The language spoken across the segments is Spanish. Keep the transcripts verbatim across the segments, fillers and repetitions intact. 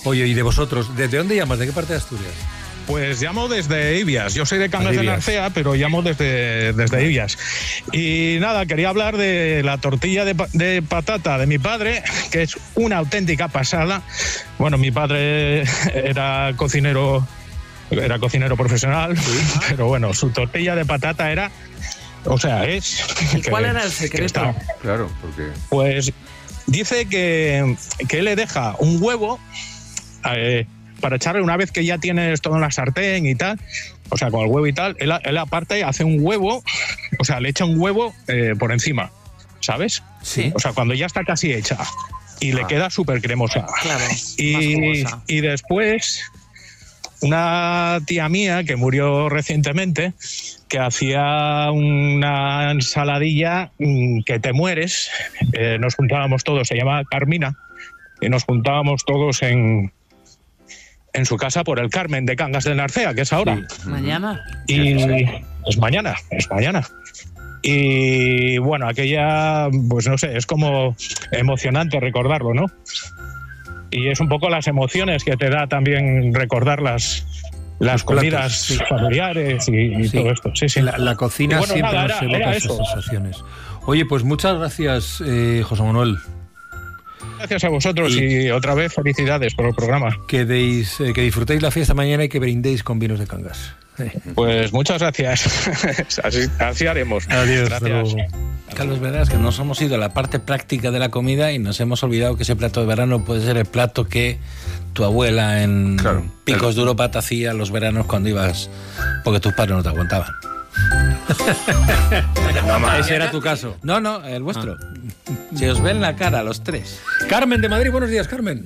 Oye, ¿y de vosotros? ¿Desde dónde llamas? ¿De qué parte de Asturias? Pues llamo desde Ibias. Yo soy de Cangas de Narcea, pero llamo desde, desde Ibias. Y nada, quería hablar de la tortilla de, de patata de mi padre, que es una auténtica pasada. Bueno, mi padre era cocinero, era cocinero profesional, ¿sí? Pero bueno, su tortilla de patata era... O sea, es... ¿Y cuál era el secreto? Está, claro, porque... Pues dice que, que él le deja un huevo... Eh, para echarle una vez que ya tienes todo en la sartén y tal, o sea, con el huevo y tal, él, él aparte hace un huevo, o sea, le echa un huevo eh, por encima, ¿sabes? Sí. O sea, cuando ya está casi hecha y ah. le queda súper cremosa. Claro, y, y después, una tía mía que murió recientemente, que hacía una ensaladilla que te mueres, eh, nos juntábamos todos, se llama Carmina, y nos juntábamos todos en... en su casa por el Carmen de Cangas de Narcea, que es ahora. Sí. Mañana. Y es mañana, es mañana. Y bueno, aquella, pues no sé, es como emocionante recordarlo, ¿no? Y es un poco las emociones que te da también recordar las, las comidas sí. familiares y, y sí. todo esto. Sí, sí. La, la cocina bueno, siempre nada, nos era, evoca era esas eso. sensaciones. Oye, pues muchas gracias, eh, José Manuel. Gracias a vosotros y, y otra vez felicidades por el programa. Que, deis, eh, que disfrutéis la fiesta mañana y que brindéis con vinos de Cangas. Eh. Pues muchas gracias. así, así haremos. Adiós. Gracias. Carlos, verás que nos hemos ido a la parte práctica de la comida y nos hemos olvidado que ese plato de verano puede ser el plato que tu abuela en claro, Picos claro. de Europa te hacía los veranos cuando ibas, porque tus padres no te aguantaban. No, ese era tu caso. No, no, el vuestro. Ah. Se os ve en la cara los tres. Carmen de Madrid, buenos días, Carmen.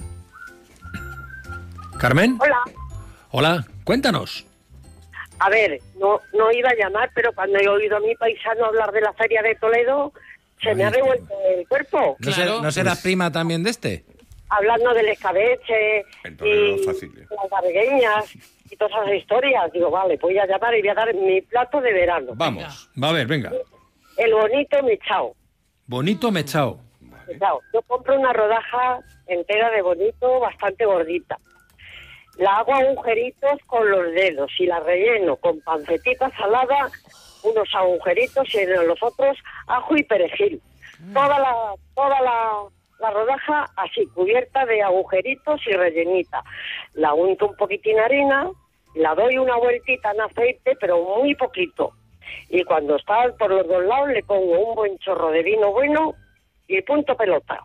¿Carmen? Hola. Hola, cuéntanos. A ver, no, no iba a llamar, pero cuando he oído a mi paisano hablar de la feria de Toledo, se Ay, me ha revuelto el cuerpo. ¿No, claro. ser, ¿no serás pues... prima también de este? Hablando del escabeche y fácil, ¿eh? las barbegueñas y todas esas historias. Digo, vale, voy a llamar y voy a dar mi plato de verano. Vamos, va a ver, venga. El bonito mechao. Bonito mechao. Mechao. Yo compro una rodaja entera de bonito, bastante gordita. La hago agujeritos con los dedos y la relleno con pancetita salada, unos agujeritos y en los otros ajo y perejil. Mm. Toda la toda la, la rodaja así, cubierta de agujeritos y rellenita. La unto un poquitín harina, la doy una vueltita en aceite, pero muy poquito. Y cuando está por los dos lados le pongo un buen chorro de vino bueno y punto pelota.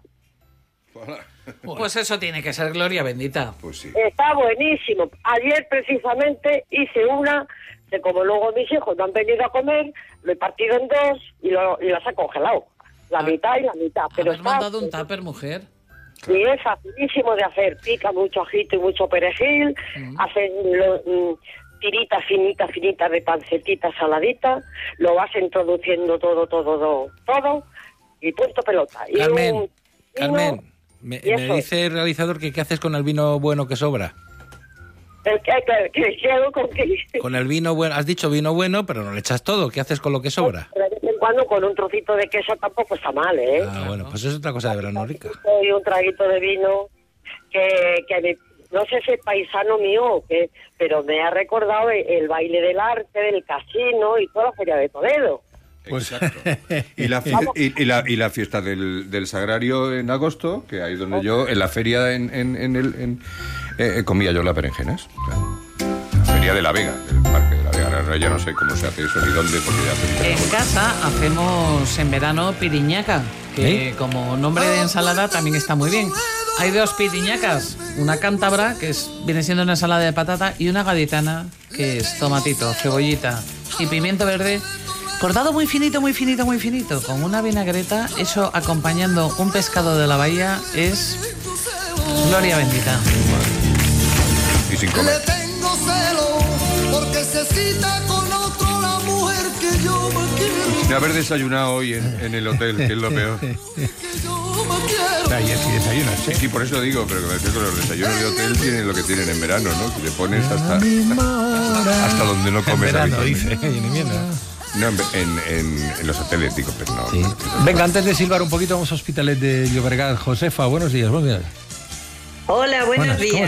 Pues eso tiene que ser gloria bendita. Pues sí. Está buenísimo. Ayer precisamente hice una, que como luego mis hijos no han venido a comer, lo he partido en dos y, lo, y las he congelado. La ah, mitad y la mitad. Pero está mandado un tupper, mujer. Y es facilísimo de hacer. Pica mucho ajito y mucho perejil. Mm. Hacen lo, mm, tiritas finitas, finitas de pancetita saladita. Lo vas introduciendo todo, todo, todo, todo. Y punto pelota. Carmen, y un, Carmen. Me, me dice el realizador que qué haces con el vino bueno que sobra. ¿El qué, qué, qué, qué hago con qué? Con el vino bueno. Has dicho vino bueno, pero no le echas todo. ¿Qué haces con lo que sobra? Pero de vez en cuando con un trocito de queso tampoco está mal, ¿eh? Ah, bueno, pues es otra cosa de verano rica. Y un traguito de vino que, que me, no sé si es paisano mío o qué, pero me ha recordado el, el baile del arte, del casino y toda la feria de Toledo. Pues, exacto. Y la, y, y, la, y la fiesta del, del Sagrario en agosto, que ahí donde yo, en la feria en, en, en el en, eh, comía yo las berenjenas. O sea, feria de la Vega, del Parque de la Vega. Ahora ya no sé cómo se hace eso ni dónde, porque ya hace En casa hacemos en verano piriñaca, que ¿Eh? como nombre de ensalada también está muy bien. Hay dos piriñacas, una cántabra, que es, viene siendo una ensalada de patata, y una gaditana, que es tomatito, cebollita y pimiento verde, cortado muy finito, muy finito, muy finito, con una vinagreta. Eso acompañando un pescado de la bahía es gloria bendita. Y sin comer. Le tengo celo porque se cita con otro la mujer que yo me quiero. De haber desayunado hoy en, en el hotel, que es lo peor. Que yo me quiero. Ayer sí desayunas, ¿sí? Sí, por eso digo, pero que con los desayunos de hotel tienen lo que tienen en verano, ¿no? Que le pones hasta, hasta, hasta donde no comes. En verano, dice, en invierno. No, en, en, en los hoteles, digo, pero no. Sí. Venga, antes de silbar un poquito, vamos a Hospitalet de Llobregat. Josefa, buenos días, buenos días. Hola, buenos, buenos días.